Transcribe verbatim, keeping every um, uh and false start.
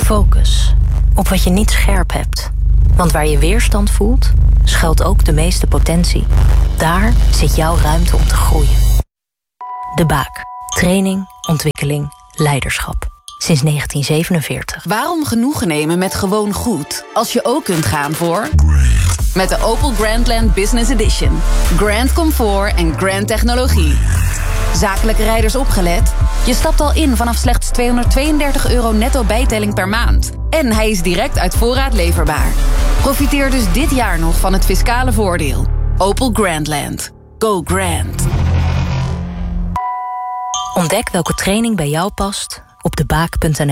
Focus. Op wat je niet scherp hebt. Want waar je weerstand voelt, schuilt ook de meeste potentie. Daar zit jouw ruimte om te groeien. De Baak. Training, ontwikkeling, leiderschap. Sinds negentien zevenenveertig. Waarom genoegen nemen met gewoon goed, als je ook kunt gaan voor... Met de Opel Grandland Business Edition. Grand comfort en grand technologie. Zakelijke rijders opgelet? Je stapt al in vanaf slechts tweehonderdtweeëndertig euro netto bijtelling per maand. En hij is direct uit voorraad leverbaar. Profiteer dus dit jaar nog van het fiscale voordeel. Opel Grandland. Go grand. Ontdek welke training bij jou past op de baak punt n l.